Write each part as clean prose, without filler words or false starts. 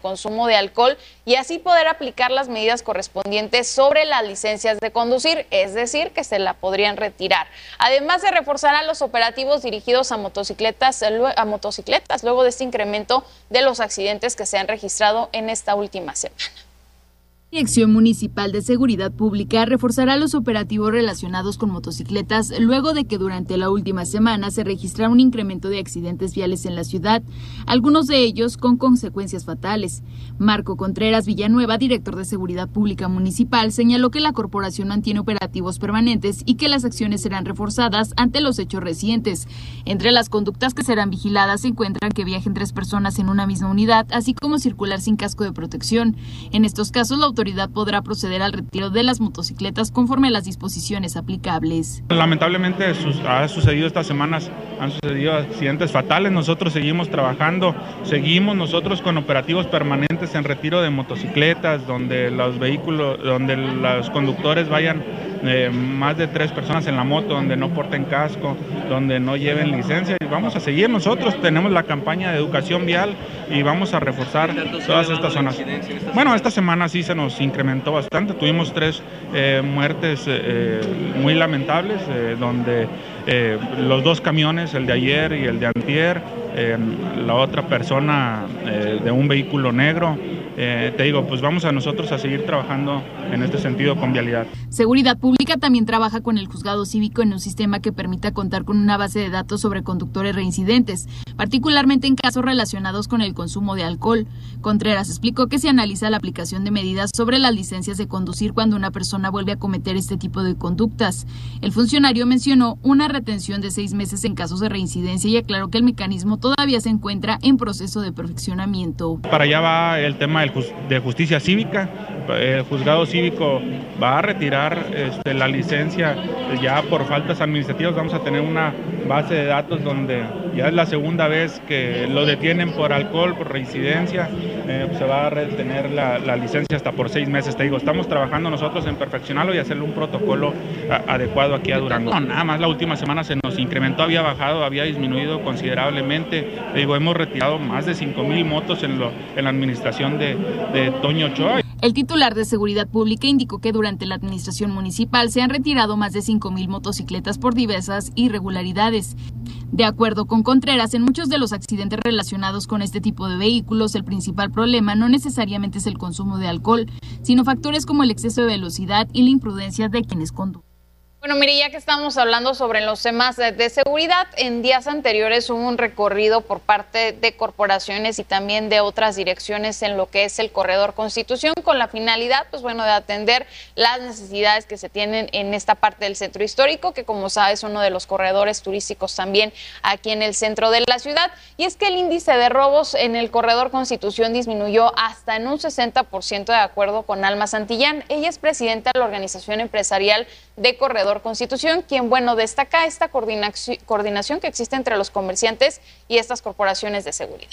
consumo de alcohol y así poder aplicar las medidas correspondientes sobre las licencias de conducir, es decir, que se la podrían retirar. Además, se reforzarán los operativos dirigidos a motocicletas luego de este incremento de los accidentes que se han registrado en esta última semana. La Dirección Municipal de Seguridad Pública reforzará los operativos relacionados con motocicletas luego de que durante la última semana se registrara un incremento de accidentes viales en la ciudad, algunos de ellos con consecuencias fatales. Marco Contreras Villanueva, director de Seguridad Pública Municipal, señaló que la corporación mantiene operativos permanentes y que las acciones serán reforzadas ante los hechos recientes. Entre las conductas que serán vigiladas se encuentran que viajen 3 personas en una misma unidad, así como circular sin casco de protección. En estos casos, la autoridad podrá proceder al retiro de las motocicletas conforme a las disposiciones aplicables. Lamentablemente ha sucedido estas semanas, han sucedido accidentes fatales. Nosotros seguimos trabajando, seguimos nosotros con operativos permanentes en retiro de motocicletas, donde los conductores vayan más de 3 personas en la moto, donde no porten casco, donde no lleven licencia. Y vamos a seguir, nosotros tenemos la campaña de educación vial y vamos a reforzar todas estas zonas. Bueno, esta semana sí se nos incrementó bastante, tuvimos 3 muertes muy lamentables, donde los 2 camiones, el de ayer y el de antier, la otra persona de un vehículo negro. Te digo, pues vamos a nosotros a seguir trabajando en este sentido con vialidad. Seguridad Pública también trabaja con el Juzgado Cívico en un sistema que permita contar con una base de datos sobre conductores reincidentes, particularmente en casos relacionados con el consumo de alcohol. Contreras explicó que se analiza la aplicación de medidas sobre las licencias de conducir cuando una persona vuelve a cometer este tipo de conductas. El funcionario mencionó una retención de 6 meses en casos de reincidencia y aclaró que el mecanismo todavía se encuentra en proceso de perfeccionamiento. Para allá va el tema de justicia cívica. El juzgado cívico va a retirar la licencia ya por faltas administrativas. Vamos a tener una base de datos donde ya es la segunda vez que lo detienen por alcohol, por reincidencia. Se va a retener la licencia hasta por 6 meses. Te digo, estamos trabajando nosotros en perfeccionarlo y hacerle un protocolo adecuado aquí a Durango. No, nada más la última semana se nos incrementó, había bajado, había disminuido considerablemente. Te digo, hemos retirado más de 5,000 motos en la administración de Toño Ochoa. El titular de Seguridad Pública indicó que durante la administración municipal se han retirado más de 5,000 motocicletas por diversas irregularidades. De acuerdo con Contreras, en muchos de los accidentes relacionados con este tipo de vehículos, el principal problema no necesariamente es el consumo de alcohol, sino factores como el exceso de velocidad y la imprudencia de quienes conducen. Bueno, mire, ya que estamos hablando sobre los temas de seguridad, en días anteriores hubo un recorrido por parte de corporaciones y también de otras direcciones en lo que es el Corredor Constitución, con la finalidad, pues bueno, de atender las necesidades que se tienen en esta parte del centro histórico, que como sabes es uno de los corredores turísticos también aquí en el centro de la ciudad. Y es que el índice de robos en el Corredor Constitución disminuyó hasta en un 60% de acuerdo con Alma Santillán. Ella es presidenta de la organización empresarial de Corredor Constitución, quien, bueno, destaca esta coordinación que existe entre los comerciantes y estas corporaciones de seguridad.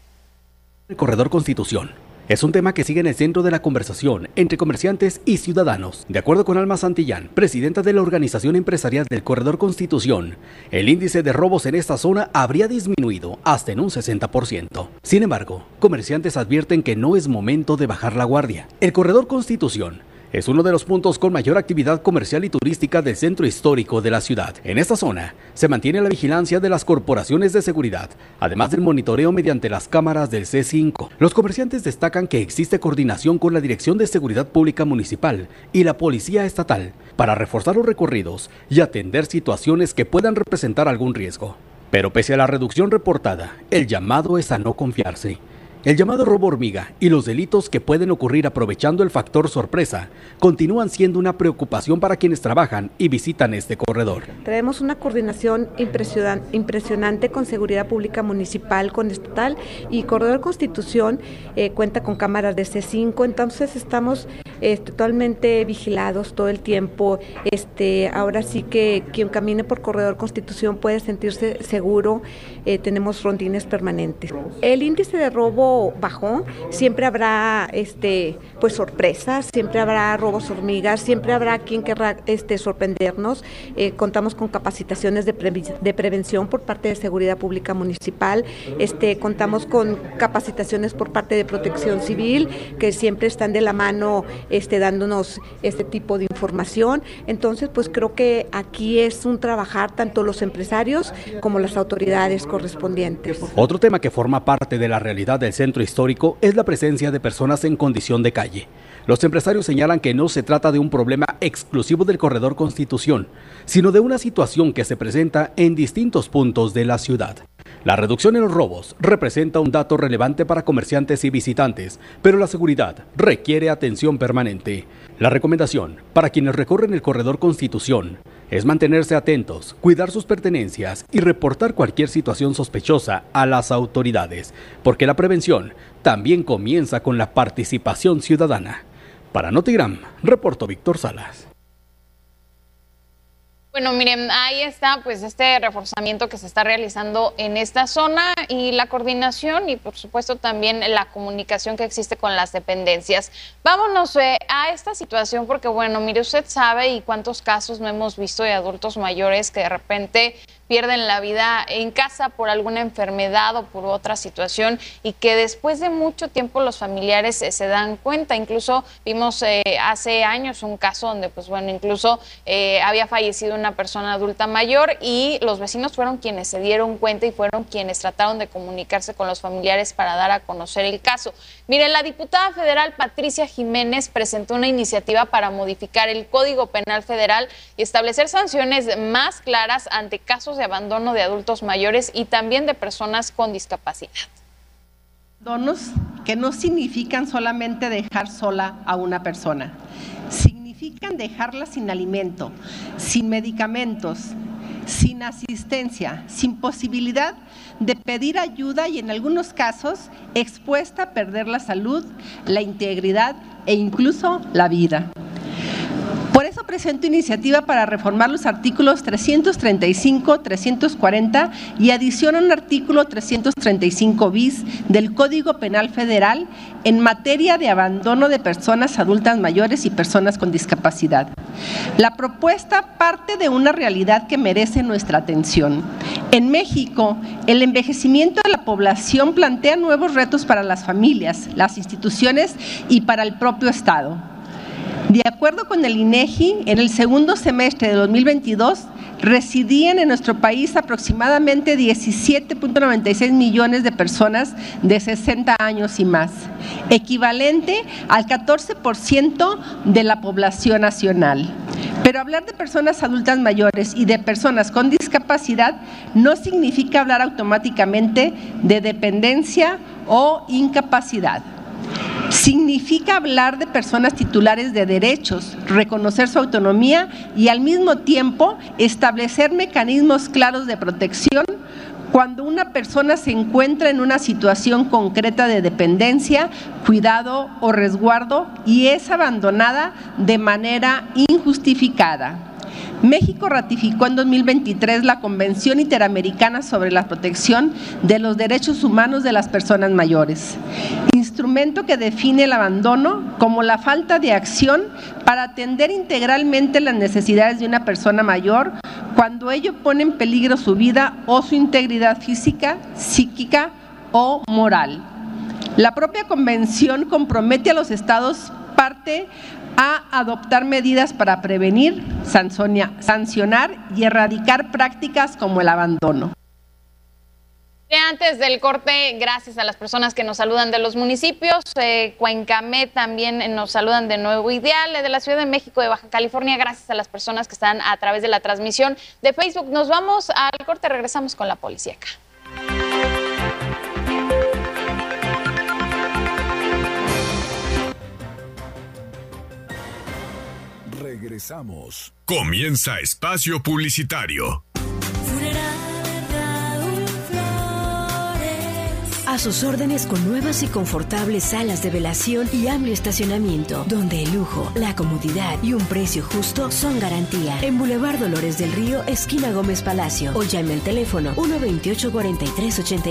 El Corredor Constitución es un tema que sigue en el centro de la conversación entre comerciantes y ciudadanos. De acuerdo con Alma Santillán, presidenta de la organización empresarial del Corredor Constitución, el índice de robos en esta zona habría disminuido hasta en un 60%. Sin embargo, comerciantes advierten que no es momento de bajar la guardia. El Corredor Constitución es uno de los puntos con mayor actividad comercial y turística del centro histórico de la ciudad. En esta zona se mantiene la vigilancia de las corporaciones de seguridad, además del monitoreo mediante las cámaras del C5. Los comerciantes destacan que existe coordinación con la Dirección de Seguridad Pública Municipal y la Policía Estatal para reforzar los recorridos y atender situaciones que puedan representar algún riesgo. Pero pese a la reducción reportada, el llamado es a no confiarse. El llamado robo hormiga y los delitos que pueden ocurrir aprovechando el factor sorpresa continúan siendo una preocupación para quienes trabajan y visitan este corredor. Tenemos una coordinación impresionante con Seguridad Pública Municipal, con Estatal, y Corredor Constitución cuenta con cámaras de C5, entonces estamos totalmente vigilados todo el tiempo. Ahora sí que quien camine por Corredor Constitución puede sentirse seguro. Tenemos rondines permanentes. El índice de robo bajó. Siempre habrá pues sorpresas, siempre habrá robos hormigas, siempre habrá quien querrá sorprendernos. Contamos con capacitaciones de prevención por parte de Seguridad Pública Municipal. Contamos con capacitaciones por parte de Protección Civil, que siempre están de la mano dándonos este tipo de información. Entonces, pues creo que aquí es un trabajar tanto los empresarios como las autoridades correspondientes. Otro tema que forma parte de la realidad del centro histórico es la presencia de personas en condición de calle. Los empresarios señalan que no se trata de un problema exclusivo del Corredor Constitución, sino de una situación que se presenta en distintos puntos de la ciudad. La reducción en los robos representa un dato relevante para comerciantes y visitantes, pero la seguridad requiere atención permanente. La recomendación para quienes recorren el Corredor Constitución es mantenerse atentos, cuidar sus pertenencias y reportar cualquier situación sospechosa a las autoridades, porque la prevención también comienza con la participación ciudadana. Para Notigram, reportó Víctor Salas. Bueno, miren, ahí está pues este reforzamiento que se está realizando en esta zona y la coordinación y por supuesto también la comunicación que existe con las dependencias. Vámonos a esta situación porque bueno, mire, usted sabe y cuántos casos no hemos visto de adultos mayores que de repente pierden la vida en casa por alguna enfermedad o por otra situación y que después de mucho tiempo los familiares se dan cuenta. Incluso vimos hace años un caso donde pues bueno, incluso había fallecido una persona adulta mayor y los vecinos fueron quienes se dieron cuenta y fueron quienes trataron de comunicarse con los familiares para dar a conocer el caso. Miren, la diputada federal Patricia Jiménez presentó una iniciativa para modificar el Código Penal Federal y establecer sanciones más claras ante casos de abandono de adultos mayores y también de personas con discapacidad. Abandonos que no significan solamente dejar sola a una persona, significan dejarla sin alimento, sin medicamentos, sin asistencia, sin posibilidad de pedir ayuda y en algunos casos expuesta a perder la salud, la integridad e incluso la vida. Por eso presento iniciativa para reformar los artículos 335, 340 y adiciona un artículo 335 bis del Código Penal Federal en materia de abandono de personas adultas mayores y personas con discapacidad. La propuesta parte de una realidad que merece nuestra atención. En México, el envejecimiento de la población plantea nuevos retos para las familias, las instituciones y para el propio Estado. De acuerdo con el INEGI, en el segundo semestre de 2022 residían en nuestro país aproximadamente 17.96 millones de personas de 60 años y más, equivalente al 14% de la población nacional. Pero hablar de personas adultas mayores y de personas con discapacidad no significa hablar automáticamente de dependencia o incapacidad. Significa hablar de personas titulares de derechos, reconocer su autonomía y al mismo tiempo establecer mecanismos claros de protección cuando una persona se encuentra en una situación concreta de dependencia, cuidado o resguardo y es abandonada de manera injustificada. México ratificó en 2023 la Convención Interamericana sobre la Protección de los Derechos Humanos de las Personas Mayores, instrumento que define el abandono como la falta de acción para atender integralmente las necesidades de una persona mayor cuando ello pone en peligro su vida o su integridad física, psíquica o moral. La propia convención compromete a los estados parte a adoptar medidas para prevenir, sancionar y erradicar prácticas como el abandono. Antes del corte, gracias a las personas que nos saludan de los municipios, Cuencamé también nos saludan de Nuevo Ideal, de la Ciudad de México, de Baja California, gracias a las personas que están a través de la transmisión de Facebook. Nos vamos al corte, regresamos con la policíaca. Regresamos. Comienza Espacio Publicitario. A sus órdenes con nuevas y confortables salas de velación y amplio estacionamiento, donde el lujo, la comodidad y un precio justo son garantía. En Boulevard Dolores del Río, esquina Gómez Palacio, o llame al teléfono 128-4388.